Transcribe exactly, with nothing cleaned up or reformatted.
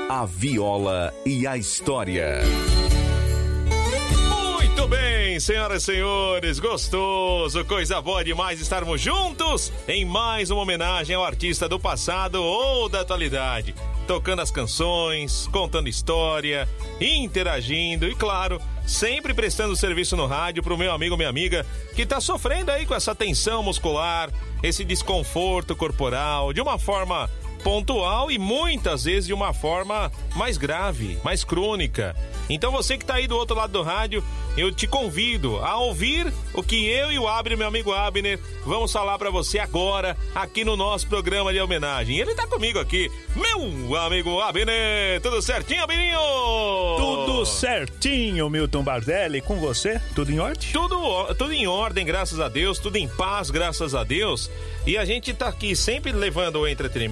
a viola e a história. Muito bem, senhoras e senhores, gostoso, coisa boa demais estarmos juntos em mais uma homenagem ao artista do passado ou da atualidade, tocando as canções, contando história, interagindo e, claro, sempre prestando serviço no rádio pro meu amigo, minha amiga, que tá sofrendo aí com essa tensão muscular, esse desconforto corporal, de uma forma pontual e muitas vezes de uma forma mais grave, mais crônica. Então você que tá aí do outro lado do rádio, eu te convido a ouvir o que eu e o Abner, meu amigo Abner, vamos falar pra você agora, aqui no nosso programa de homenagem. Ele tá comigo aqui, meu amigo Abner. Tudo certinho, Abininho? Tudo certinho, Milton Bardelli. Com você, tudo em ordem? Tudo, tudo em ordem, graças a Deus, tudo em paz, graças a Deus. E a gente tá aqui sempre levando o entretenimento